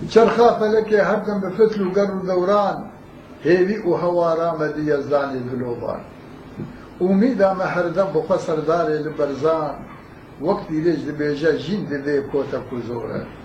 چرخا فەلەکێ هەردەم بە فتل و گەڕ و دەوران هێوی و هەوارامە دیەزدانی دلۆبان ئومیدامە هەردەم بخوا سەردارێ لە بەرزان وەکتی لێش دەبێژە ژین دەبێ کۆتە کوزۆرە